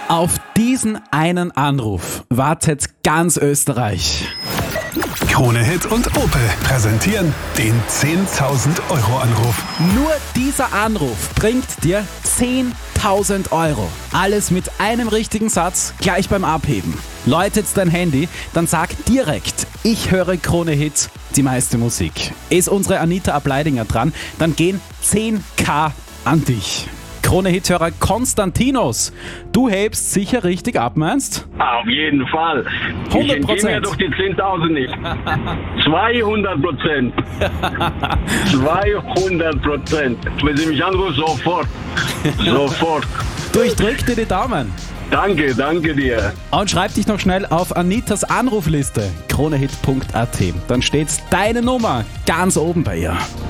Auf diesen einen Anruf wartet ganz Österreich. Krone Hit und Opel präsentieren den 10.000 Euro Anruf. Nur dieser Anruf bringt dir 10.000 Euro. Alles mit einem richtigen Satz, gleich beim Abheben. Läutet dein Handy, dann sag direkt, ich höre Krone Hit, die meiste Musik. Ist unsere Anita Ableidinger dran, dann gehen 10.000 an dich. Krone-Hit-Hörer Konstantinos, du hebst sicher richtig ab, meinst? Auf jeden Fall. 100%. Ich entgehe mir doch die 10.000 nicht. 200%. 200%. Wenn Sie mich anrufen, sofort. Sofort. Durchdrück dir die Daumen. Danke dir. Und schreib dich noch schnell auf Anitas Anrufliste, kronehit.at. Dann steht deine Nummer ganz oben bei ihr.